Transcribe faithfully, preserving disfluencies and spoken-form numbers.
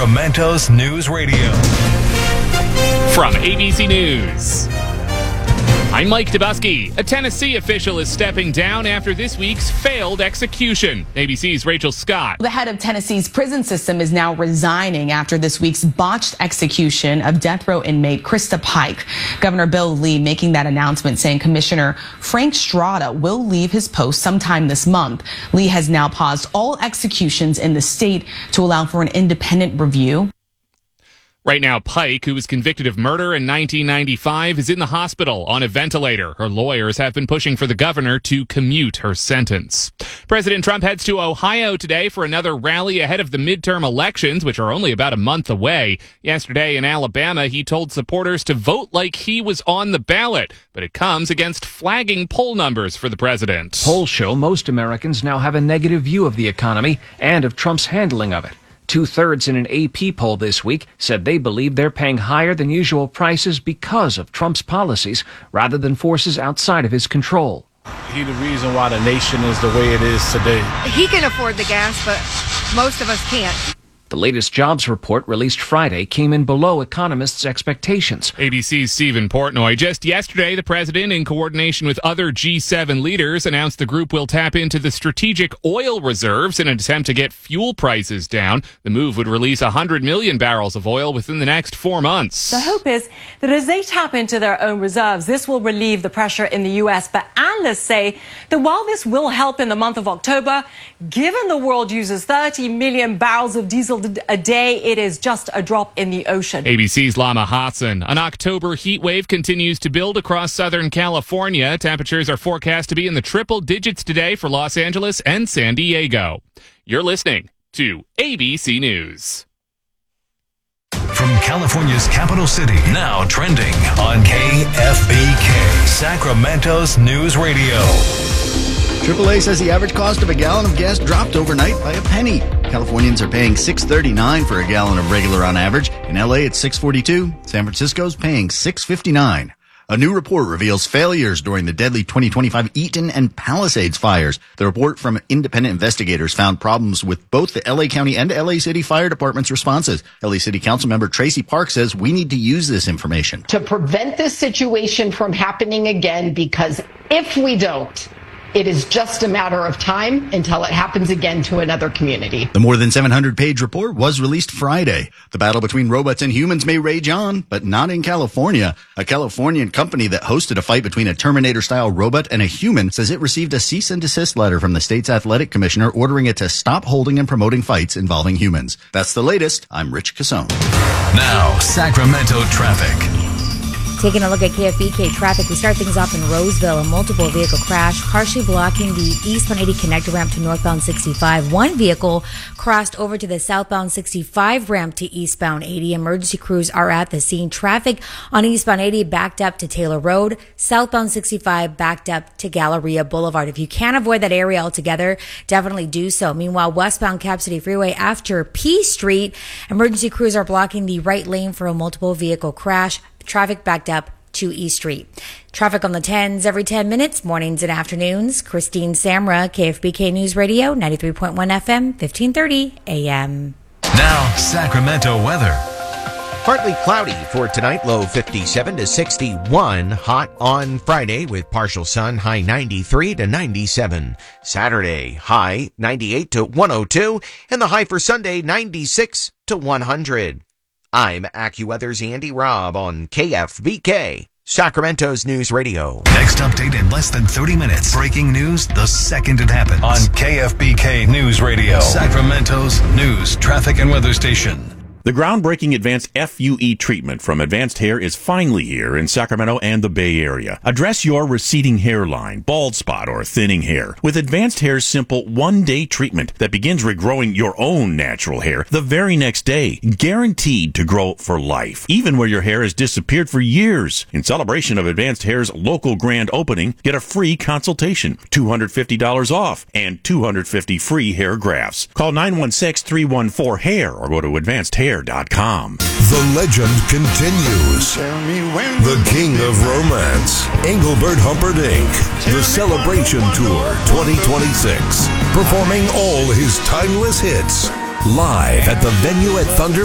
Sacramento's News Radio. From A B C News, I'm Mike Dubusky. A Tennessee official is stepping down after this week's failed execution. A B C's Rachel Scott. The head of Tennessee's prison system is now resigning after this week's botched execution of death row inmate Krista Pike. Governor Bill Lee making that announcement, saying Commissioner Frank Strada will leave his post sometime this month. Lee has now paused all executions in the state to allow for an independent review. Right now, Pike, who was convicted of murder in nineteen ninety-five, is in the hospital on a ventilator. Her lawyers have been pushing for the governor to commute her sentence. President Trump heads to Ohio today for another rally ahead of the midterm elections, which are only about a month away. Yesterday in Alabama, he told supporters to vote like he was on the ballot, but it comes against flagging poll numbers for the president. Polls show most Americans now have a negative view of the economy and of Trump's handling of it. Two-thirds in an A P poll this week said they believe they're paying higher than usual prices because of Trump's policies rather than forces outside of his control. He's the reason why the nation is the way it is today. He can afford the gas, but most of us can't. The latest jobs report released Friday came in below economists' expectations. A B C's Stephen Portnoy. Just yesterday, the president, in coordination with other G seven leaders, announced the group will tap into the strategic oil reserves in an attempt to get fuel prices down. The move would release one hundred million barrels of oil within the next four months. The hope is that as they tap into their own reserves, this will relieve the pressure in the U S. But analysts say that while this will help in the month of October, given the world uses thirty million barrels of diesel a day, it is just a drop in the ocean. A B C's Lama Hassan. An October heat wave continues to build across Southern California. Temperatures are forecast to be in the triple digits today for Los Angeles and San Diego. You're listening to A B C News. From California's capital city, now trending on K F B K, Sacramento's News Radio. triple A says the average cost of a gallon of gas dropped overnight by a penny. Californians are paying six thirty-nine for a gallon of regular on average. In L A, it's six forty-two. San Francisco's paying six fifty-nine. A new report reveals failures during the deadly twenty twenty-five Eaton and Palisades fires. The report from independent investigators found problems with both the L A County and L A City Fire Department's responses. L A City Council member Tracy Park says we need to use this information to prevent this situation from happening again, because if we don't, it is just a matter of time until it happens again to another community. The more than seven hundred page report was released Friday. The battle between robots and humans may rage on, but not in California. A Californian company that hosted a fight between a Terminator-style robot and a human says it received a cease and desist letter from the state's athletic commissioner ordering it to stop holding and promoting fights involving humans. That's the latest. I'm Rich Casone. Now, Sacramento traffic. Taking a look at K F B K traffic, we start things off in Roseville. A multiple vehicle crash partially blocking the eastbound eighty connector ramp to northbound sixty-five. One vehicle crossed over to the southbound sixty-five ramp to eastbound eighty. Emergency crews are at the scene. Traffic on eastbound eighty backed up to Taylor Road. Southbound sixty-five backed up to Galleria Boulevard. If you can't avoid that area altogether, definitely do so. Meanwhile, westbound Cap City Freeway after P Street, emergency crews are blocking the right lane for a multiple vehicle crash. Traffic backed up to East Street. Traffic on the tens every ten minutes, mornings and afternoons. Christine Samra, K F B K News Radio, ninety-three point one F M, fifteen thirty A M. Now, Sacramento weather. Partly cloudy for tonight, low fifty-seven to sixty-one. Hot on Friday with partial sun, high ninety-three to ninety-seven. Saturday, high ninety-eight to one oh two. And the high for Sunday, ninety-six to one hundred. I'm AccuWeather's Andy Robb on K F B K, Sacramento's News Radio. Next update in less than thirty minutes. Breaking news the second it happens. On K F B K News Radio, Sacramento's news, traffic, and weather station. The groundbreaking advanced F U E treatment from Advanced Hair is finally here in Sacramento and the Bay Area. Address your receding hairline, bald spot, or thinning hair with Advanced Hair's simple one-day treatment that begins regrowing your own natural hair the very next day, guaranteed to grow for life, even where your hair has disappeared for years. In celebration of Advanced Hair's local grand opening, get a free consultation, two hundred fifty dollars off, and two hundred fifty free hair grafts. Call nine one six, three one four, hair or go to advanced hair dot com. The legend continues. The King of Romance, Engelbert Humperdinck, the Celebration Tour twenty twenty-six, performing all his timeless hits live at the venue at Thunder